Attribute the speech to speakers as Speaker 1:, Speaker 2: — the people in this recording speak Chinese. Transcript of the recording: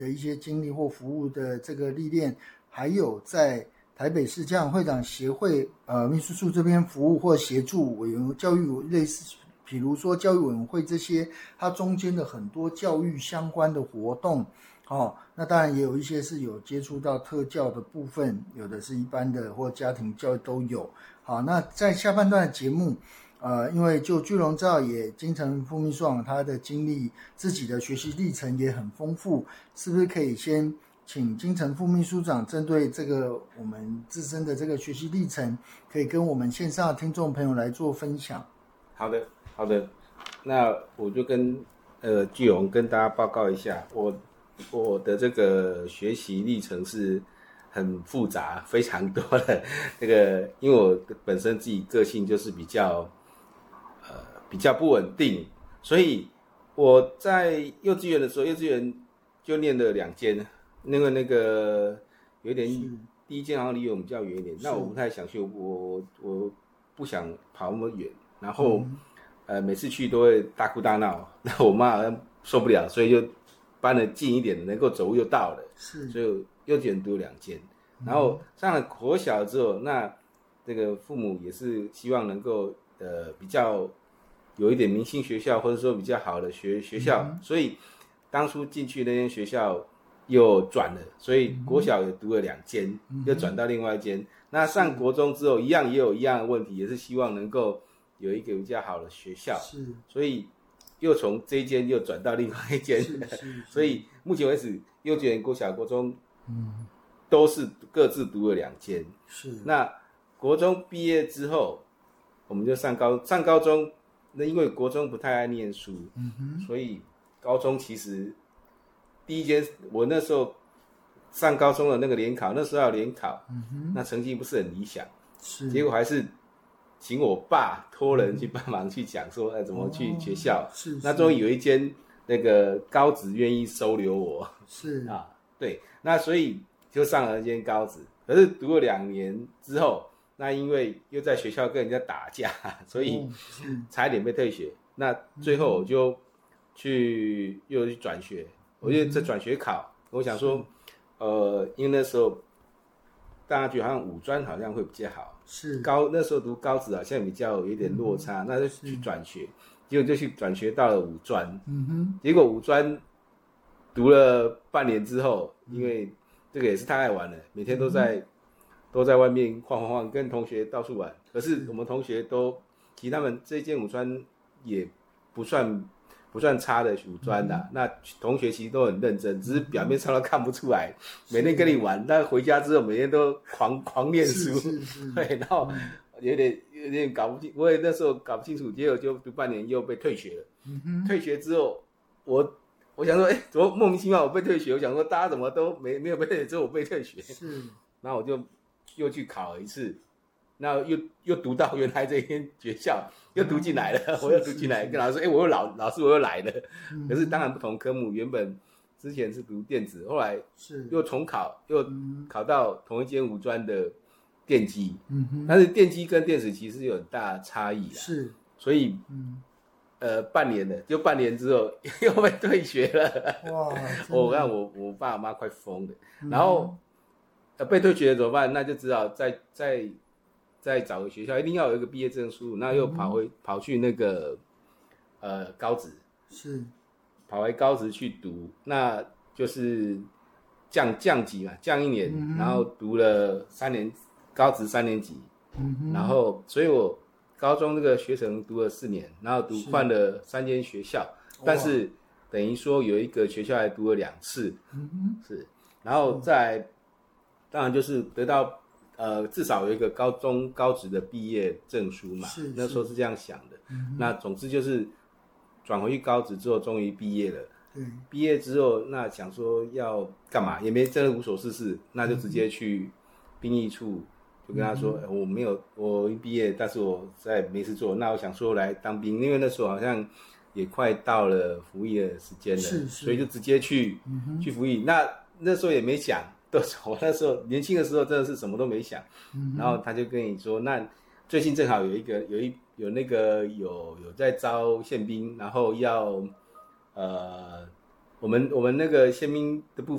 Speaker 1: 的一些经历或服务的这个历练，还有在台北市家长会长协会秘书处这边服务或协助教育类似，比如说教育委员会这些，它中间的很多教育相关的活动。那当然也有一些是有接触到特教的部分，有的是一般的或家庭教育都有。好，那在下半段的节目，因为就巨龙照也金城副秘书长他的经历，自己的学习历程也很丰富，是不是可以先请金城副秘书长针对这个我们自身的这个学习历程，可以跟我们线上的听众朋友来做分享？
Speaker 2: 好的，那我就跟巨龙跟大家报告一下，我的这个学习历程是很复杂，非常多的那个，因为我本身自己个性就是比较不稳定，所以我在幼稚园的时候，幼稚园就念了2间，那个有点第一间好像离我们比较远一点，那我不太想去，我不想跑那么远，然后每次去都会大哭大闹，那我妈好像受不了，所以就搬了近一点的，能够走路就到了，所以幼稚园读2间，然后上了国小之后，那这个父母也是希望能够比较有一点明星学校，或者说比较好的学校，所以当初进去那间学校又转了，所以国小也读了2间，又转到另外一间。那上国中之后，也有一样的问题，也是希望能够有一个比较好的学校，所以又从这一间又转到另外一间，所以目前为止，幼稚园、国小、国中，都是各自读了2间。那国中毕业之后，我们就上高中。那因为国中不太爱念书，所以高中其实第一间我那时候上高中的那个联考，那时候要联考，那成绩不是很理想，结果还是请我爸托人去帮忙去讲说，怎么去学校。那终于有一间那个高职愿意收留我，对，那所以就上了一间高职，可是读了2年之后。那因为又在学校跟人家打架，所以差一点被退学。那最后我就又去转学，我就在转学考。我想说，因为那时候大家觉得好像五专好像会比较好，那时候读高职好像比较有一点落差，那就去转学，结果就去转学到了五专。结果五专读了半年之后，因为这个也是太爱玩了，每天都在外面晃，跟同学到处玩。可是我们同学其实他们这间五专也不算差的五专啦，那同学其实都很认真，只是表面上都看不出来，每天跟你玩，但回家之后每天都狂念书，对，然后有点搞不清，我也那时候搞不清楚，结果就读半年又被退学了。退学之后，我想说，怎么莫名其妙我被退学？我想说大家怎么都没有被退学，只有我被退学。然后我就又去考了一次，那又读到原来这间学校，又读进来了，我又读进来，跟老师说，我又老师我又来了。可是当然不同科目，原本之前是读电子，后来又重考，又考到同一间五专的电机。但是电机跟电子其实有很大差异啦，所以半年之后又被退学了。哇！我看我爸妈快疯了，然后。被退学了怎么办？那就只好再找个学校，一定要有一个毕业证书。那又跑去那个高职，跑回高职去读，那就是降级嘛，降1年，然后读了3年，高职3年级，然后所以我高中这个学程读了4年，然后换了3间学校，但是等于说有一个学校还读了2次，然后再。当然就是得到至少有一个高职的毕业证书嘛，那时候是这样想的。那总之就是转回去高职之后，终于毕业了。毕业之后，那想说要干嘛，也没真的无所事事，那就直接去兵役处，就跟他说，我一毕业，但是我在没事做，那我想说来当兵，因为那时候好像也快到了服役的时间了，所以就直接去服役。那时候也没想。我那时候年轻的时候真的是什么都没想，然后他就跟你说，那最近正好有在招宪兵，然后要我们那个宪兵的部